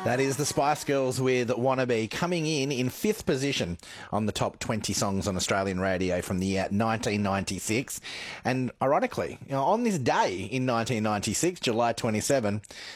That is the Spice Girls with Wannabe, coming in fifth position on the top 20 songs on Australian radio from the year 1996. And ironically, on this day in 1996, July 27,